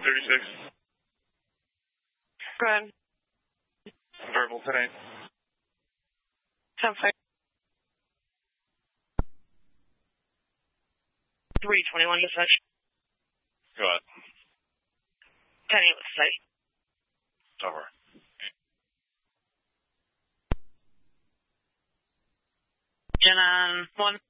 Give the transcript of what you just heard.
36. Go ahead. Verbal 10-8. 10-5. 321 dispatch. Go ahead. 10-8 with site. Over. And on 1.